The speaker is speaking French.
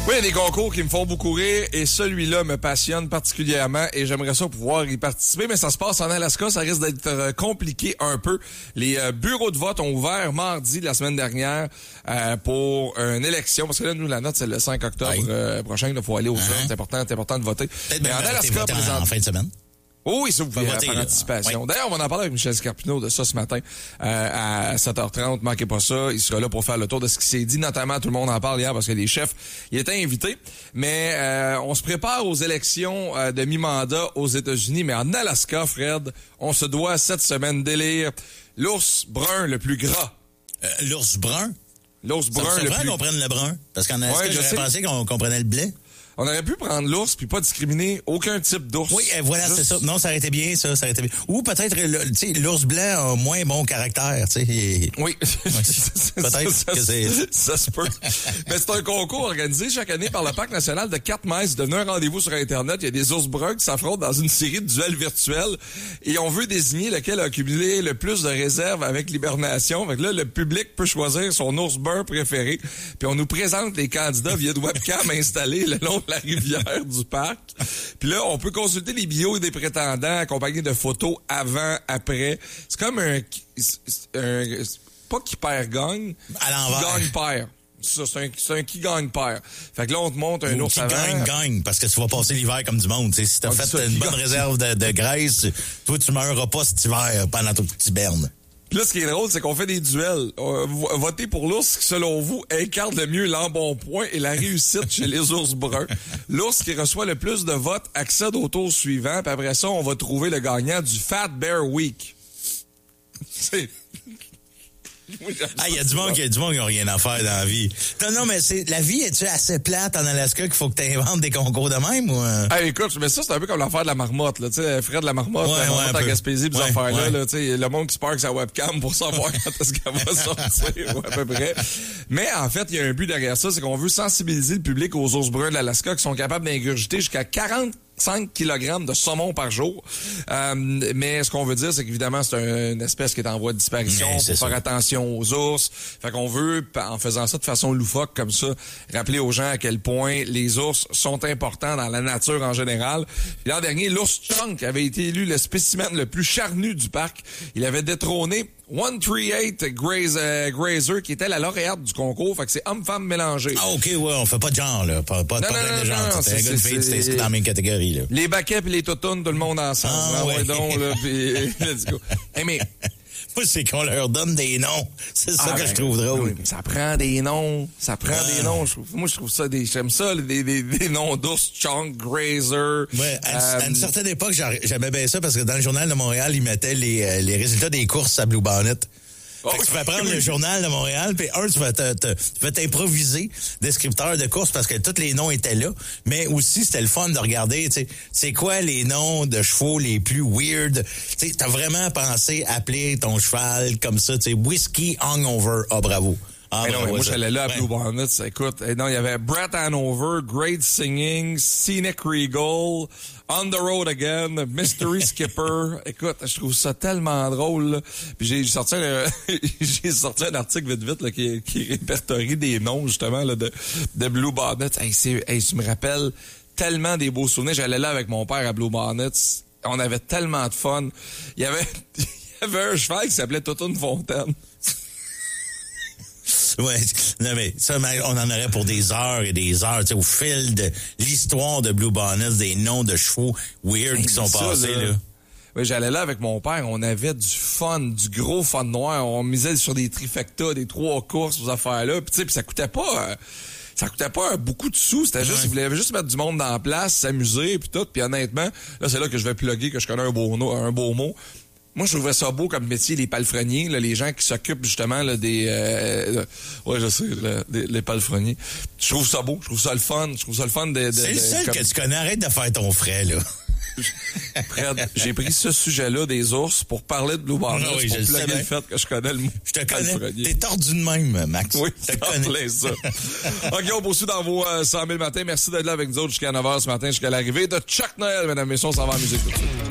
Oui, il y a des concours qui me font beaucoup rire et celui-là me passionne particulièrement et j'aimerais ça pouvoir y participer, mais ça se passe en Alaska, ça risque d'être compliqué un peu. Les bureaux de vote ont ouvert mardi de la semaine dernière pour une élection, parce que là, nous, la note, c'est le 5 octobre prochain, il faut aller aux urnes, c'est important de voter. Mais en Alaska, en fin de semaine. Oh oui, ça vous pouvez par anticipation. Oui. D'ailleurs, on va en parler avec Michel Scarpino de ça ce matin à 7h30. Manquez pas ça. Il sera là pour faire le tour de ce qui s'est dit. Notamment, tout le monde en parle hier parce que les chefs y étaient invités. Mais on se prépare aux élections de mi-mandat aux États-Unis. Mais en Alaska, Fred, on se doit cette semaine d'élire l'ours brun le plus gras. L'ours brun? L'ours brun le plus... qu'on prenne le brun. Parce qu'en Alaska, j'aurais pensé qu'on prenait le blé. On aurait pu prendre l'ours puis pas discriminer aucun type d'ours. Oui, voilà, c'est ça. Non, ça aurait été bien, ça aurait été bien. Ou peut-être, tu sais, l'ours blanc a moins bon caractère, tu sais. Oui. Peut-être que c'est... Ça se peut. Mais c'est un concours organisé chaque année par le Parc national de 4 mai. C'est devenu un rendez-vous sur Internet. Il y a des ours bruns qui s'affrontent dans une série de duels virtuels et on veut désigner lequel a accumulé le plus de réserves avec l'hibernation. Fait que là, le public peut choisir son ours brun préféré. Puis on nous présente les candidats via de webcam installés le long de la rivière du parc. Puis là, on peut consulter les bios des prétendants accompagnés de photos avant, après. C'est comme un pas qui perd gagne, à l'envers. Qui gagne perd. C'est un qui gagne perd. Fait que là, on te montre un ours avant. Qui gagne, parce que tu vas passer l'hiver comme du monde. T'sais, si t'as fait une bonne réserve de graisse, toi, tu meureras pas cet hiver pendant ton petit berne. Puis là, ce qui est drôle, c'est qu'on fait des duels. Votez pour l'ours qui, selon vous, incarne le mieux l'embonpoint et la réussite chez les ours bruns. L'ours qui reçoit le plus de votes accède au tour suivant. Puis après ça, on va trouver le gagnant du Fat Bear Week. C'est... Il y a du monde qui n'a rien à faire dans la vie. Non, mais la vie est-tu assez plate en Alaska qu'il faut que tu inventes des concours de même ou? Écoute, mais ça, c'est un peu comme l'affaire de la marmotte, là. Tu sais, Fred de la marmotte, la marmotte à Gaspésie, ces affaires-là, là. Tu sais, le monde qui se parque sa webcam pour savoir quand est-ce qu'elle va sortir, ou à peu près. Mais, en fait, il y a un but derrière ça, c'est qu'on veut sensibiliser le public aux ours bruns de l'Alaska qui sont capables d'ingurgiter jusqu'à 45 kg de saumon par jour. Mais ce qu'on veut dire, c'est qu'évidemment, c'est une espèce qui est en voie de disparition. Faut faire attention aux ours. Fait qu'on veut, en faisant ça de façon loufoque comme ça, rappeler aux gens à quel point les ours sont importants dans la nature en général. L'an dernier, l'ours Chunk avait été élu le spécimen le plus charnu du parc. Il avait détrôné 138 Grazer, qui était la lauréate du concours. Fait que c'est homme-femme mélangé. Ah, OK, ouais, on fait pas de genre, là. Pas de problème de genre. C'est un gars de fille, c'était inscrit dans la même catégorie, là. Les baquets pis les toutounes, tout le monde ensemble. Ouais. Donc, là, pis let's go. Hey, mais... Moi, c'est qu'on leur donne des noms. C'est ça que je trouve drôle. Oui, mais ça prend des noms. Des noms. Moi, je trouve ça j'aime ça, des noms d'ours, Chunk, Grazer. Ouais, à une certaine époque, j'aimais bien ça parce que dans le Journal de Montréal, ils mettaient les résultats des courses à Blue Bonnet. Tu vas prendre le Journal de Montréal, puis tu vas t'improviser descripteur de course parce que tous les noms étaient là. Mais aussi, c'était le fun de regarder, tu sais, c'est quoi les noms de chevaux les plus weird. Tu sais, t'as vraiment pensé appeler ton cheval comme ça, tu sais, Whiskey Hangover. Ah, bravo. Moi, j'allais là à Blue Bonnet. Écoute, il y avait Brett Hanover, Great Singing, Scenic Regal, On the Road Again, Mystery Skipper. Écoute, je trouve ça tellement drôle, là. Puis j'ai sorti un article vite là, qui répertorie des noms, justement, là, de Blue Bonnet. Tu me rappelles tellement des beaux souvenirs. J'allais là avec mon père à Blue Bonnet. On avait tellement de fun. Il y avait un cheval qui s'appelait Totoune Fontaine. Ouais, non mais ça, on en aurait pour des heures et des heures, tu sais, au fil de l'histoire de Blue Bonnet, des noms de chevaux weird qui sont passés, là. Oui, j'allais là avec mon père, on avait du fun, du gros fun noir, on misait sur des trifectas, des 3 courses, ces affaires-là, puis tu sais, puis ça coûtait pas beaucoup de sous, c'était juste, ils voulaient juste mettre du monde dans la place, s'amuser, puis tout, puis honnêtement, là, c'est là que je vais plugger que je connais un beau mot. Moi, je trouvais ça beau comme métier, les palefreniers, là, les gens qui s'occupent justement là, des... je sais, les palefreniers. Je trouve ça beau, je trouve ça le fun. C'est le seul que tu connais, arrête de faire ton frais, là. Fred, j'ai pris ce sujet-là des ours pour parler de Blue Bonnet, pour plugger le fait que je connais le mot. Je te connais. T'es tordu de même, Max. Oui, je te connais ça. OK, on poursuit dans vos 100 000 matins. Merci d'être là avec nous autres jusqu'à 9h ce matin, jusqu'à l'arrivée de Chuck Noël, mesdames et messieurs. On s'en va en musique tout de suite.